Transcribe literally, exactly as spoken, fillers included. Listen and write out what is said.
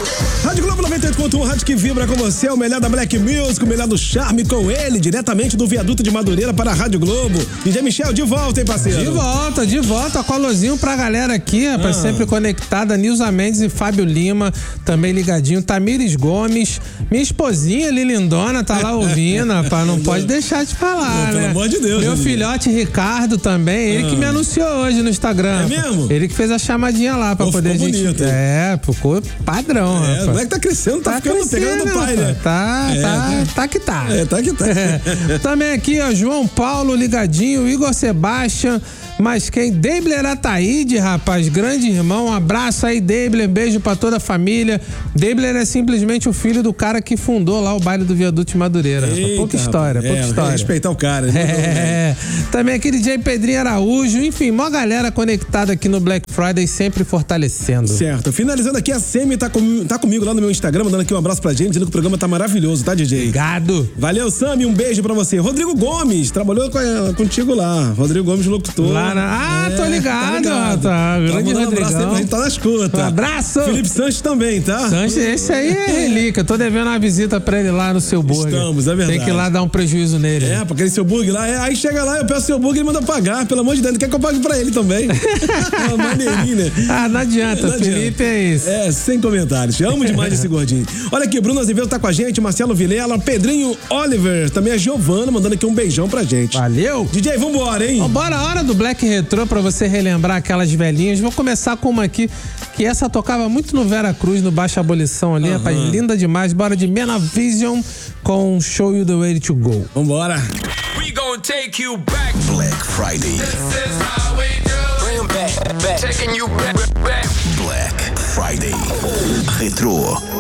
Rádio Globo noventa e oito ponto um, rádio que vibra com você, o melhor da Black Music, o melhor do charme com ele, diretamente do viaduto de Madureira para a Rádio Globo. D J Michel, de volta, hein, parceiro? De volta, de volta, com alôzinho pra galera aqui, rapaz, ah. sempre conectada, Nilza Mendes e Fábio Lima, também ligadinho, Tamires Gomes, minha esposinha Lilindona tá lá ouvindo, rapaz, não pode deixar de falar, não, né? Pelo amor de Deus. Meu filhote Ricardo também, ele ah. que me anunciou hoje no Instagram. É mesmo? Ele que fez a chamadinha lá pra Pô, poder ficou gente... bonito. É, ficou padrão, é, rapaz. Como é que tá crescendo, tá, tá ficando pegando do pai, né? Tá, é, tá, é. tá que tá. É, tá que tá. É. Também aqui, ó, João Paulo ligadinho, Igor Sebastião, mas quem? Deibler Ataíde, rapaz, grande irmão, um abraço aí, Deibler, beijo pra toda a família. Deibler é simplesmente o filho do cara que fundou lá o baile do Viaduto de Madureira. Eita, pouca história, é, pouca história. Respeitar o cara. É. Também aqui D J Pedrinho Araújo, enfim, mó galera conectada aqui no Black Friday, sempre fortalecendo. Certo. Finalizando aqui, a Semi tá, com, tá comigo lá no meu Instagram, mandando aqui um abraço pra gente, dizendo que o programa tá maravilhoso, tá, D J? Obrigado. Valeu, Sami, um beijo pra você. Rodrigo Gomes, trabalhou com a, contigo lá. Rodrigo Gomes, locutor. Lá na... Ah, é, tô ligado, tá ligado. Tá, tá mandando um abraço aí pra gente, tá na escuta. Um abraço. Felipe Sanches também, tá? Sanches, esse aí é relíquia. Tô devendo uma visita pra ele lá no seu burger. Estamos, é verdade. Tem que ir lá dar um prejuízo nele. É, pra aquele seu burger lá. É, aí chega lá, eu peço seu burger e ele manda pagar. Pelo amor de Deus, não quer que eu pague pra ele também. É maneirinho, né? Ah, não adianta. Não Felipe adianta. É isso. É, sem comentários. Eu amo demais esse gordinho. Olha aqui, Bruno Azevedo tá com a gente, Marcelo Vilela, Pedrinho Oliver, também a Giovana, mandando aqui um beijão pra gente. Valeu. D J, vambora, hein? Vambora, a hora do Black Retro pra você relembrar aquelas velhinhas. Vou começar com uma aqui, que essa tocava muito no Vera Cruz, no Baixa Abolição ali, uhum. rapaz, linda demais. Bora de Menavision com Show You The Way To Go. Vambora. We gonna take you back. Black Friday. This is how we do. Bring 'em back, back. Taking you back, back. Black Friday. Retro.